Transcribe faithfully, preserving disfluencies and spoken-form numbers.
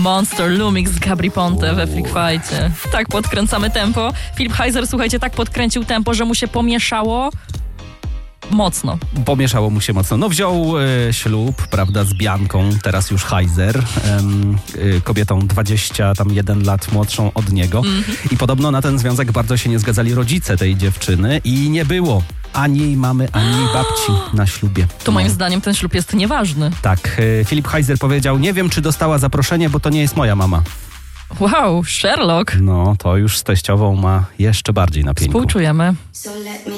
Monster Lumix z Gabry Ponte we Freak Fightie. Tak podkręcamy tempo. Filip Heiser, słuchajcie, tak podkręcił tempo, że mu się pomieszało mocno. Pomieszało mu się mocno. No wziął e, ślub, prawda, z Bianką, teraz już Heiser, em, e, kobietą dwadzieścia jeden lat młodszą od niego. Mm-hmm. I podobno na ten związek bardzo się nie zgadzali rodzice tej dziewczyny i nie było ani jej mamy, ani jej babci na ślubie. To moim no. zdaniem ten ślub jest nieważny. Tak. E, Filip Heiser powiedział, nie wiem, czy dostała zaproszenie, bo to nie jest moja mama. Wow, Sherlock. No, to już z teściową ma jeszcze bardziej na pieńku. Współczujemy.